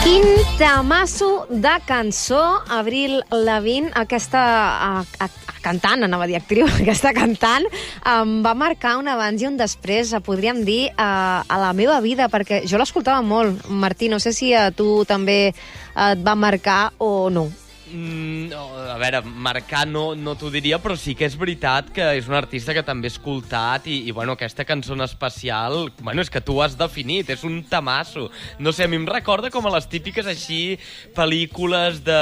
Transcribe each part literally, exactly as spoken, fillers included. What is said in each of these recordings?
Quin tamasso de cançó, Avril Lavigne, aquesta a, a, a cantant, anava a dir actriu, aquesta cantant, em va marcar un abans i un després, podríem dir, a, a la meva vida, perquè jo l'escoltava molt. Martí, no sé si a tu també et va marcar o no. Mm, no, a veure, marcar no, no t'ho diria, però sí que és veritat que és un artista que també he escoltat i, i bueno, aquesta cançó en especial, bueno, és que tu ho has definit, és un tamasso. No sé, a mi em recorda com a les típiques així pel·lícules de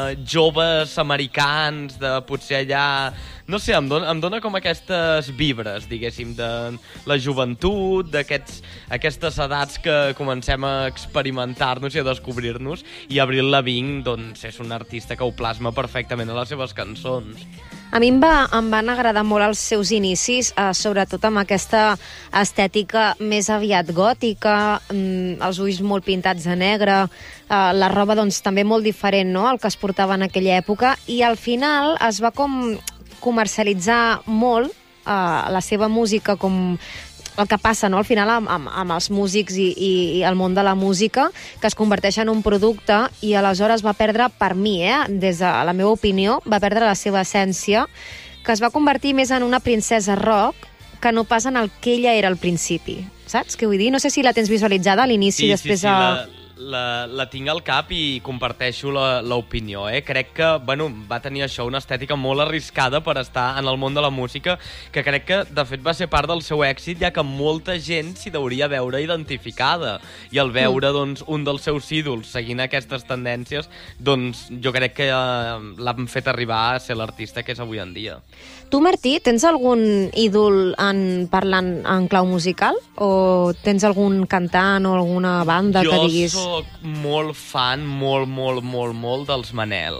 joves americans, de potser allà... No sé, em dona, em dona com aquestes vibres, diguéssim, de la joventut, d'aquestes edats que comencem a experimentar-nos i a descobrir-nos, i Avril Lavigne, doncs, és un artista que ho plasma perfectament a les seves cançons. A mi em, va, em van agradar molt els seus inicis, eh, sobretot amb aquesta estètica més aviat gòtica, mm, els ulls molt pintats de negre, eh, la roba doncs, també molt diferent, no?, al que es portava en aquella època, i al final es va com comercialitzar molt eh, la seva música, com el que passa, no?, al final amb, amb, amb els músics i, i, i el món de la música, que es converteix en un producte, i aleshores va perdre, per mi, eh, des de la meva opinió, va perdre la seva essència, que es va convertir més en una princesa rock que no pas en el que ella era al principi. Saps què vull dir? No sé si la tens visualitzada a l'inici, sí, després... Sí, sí, a... la... La, la tinc al cap i comparteixo l'opinió, eh? Crec que, bueno, va tenir això, una estètica molt arriscada per estar en el món de la música, que crec que, de fet, va ser part del seu èxit, ja que molta gent s'hi hauria veure identificada. I al veure, mm. doncs, un dels seus ídols seguint aquestes tendències, doncs, jo crec que eh, l'han fet arribar a ser l'artista que és avui en dia. Tu, Martí, tens algun ídol en, parlant en clau musical? O tens algun cantant o alguna banda jo que diguis... Jo soc molt fan, molt, molt, molt, molt dels Manel,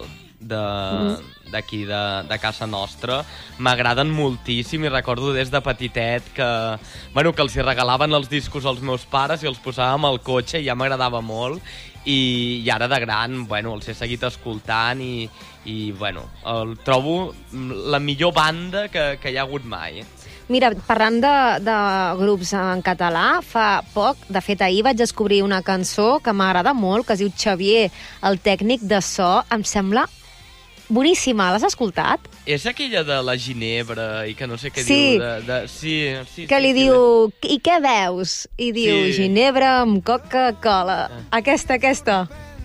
d'aquí, de, de, de casa nostra. M'agraden moltíssim i recordo des de petitet que, bueno, que els hi regalaven els discos als meus pares i els posàvem al cotxe i ja m'agradava molt. I, i ara de gran, bueno, els he seguit escoltant i, i bueno, el trobo la millor banda que, que hi ha hagut mai. Mira, parlant de, de grups en català, fa poc, de fet ahir vaig descobrir una cançó que m'agrada molt, que es diu Xavier, el tècnic de so, em sembla boníssima. L'has escoltat? És aquella de la Ginebra i que no sé què sí. diu. De, de... Sí, sí, que sí, li sí, diu, sí. I què veus? I diu, sí. Ginebra amb Coca-Cola. Ah. Aquesta, aquesta.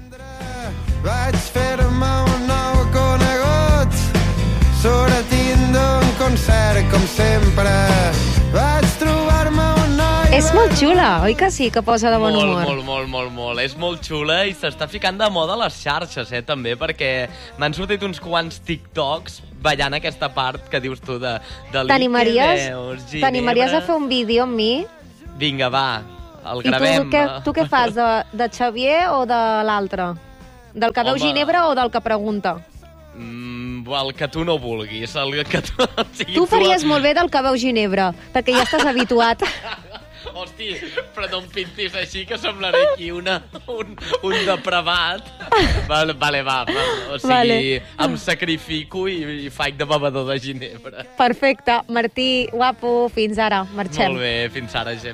Vaig fer-me un nou conegut, sortint d'un concert, com sempre. Vaig trobar-me un noi... És molt xula, oi que sí, que posa de bon molt, humor? Molt, molt, molt, molt. És molt xula i s'està ficant de moda a les xarxes, eh, també, perquè m'han sortit uns quants TikToks ballant aquesta part que dius tu de... de T'animaries T'animaries a fer un vídeo amb mi? Vinga, va, el gravem. I tu què, tu què fas, de, de Xavier o de l'altre? Del que veu Ginebra o del que pregunta? Mm, el que tu no vulguis. El que tu, o sigui, tu faries tu... molt bé del que veu Ginebra, perquè ja estàs habituat. Hosti, però no em pintis així, que semblaré aquí una, un, un depravat. Vale, vale, va, va. O sigui, vale. Em sacrifico i, i faig de bevedor de Ginebra. Perfecte. Martí, guapo, fins ara. Marxem. Molt bé, fins ara, Gemma.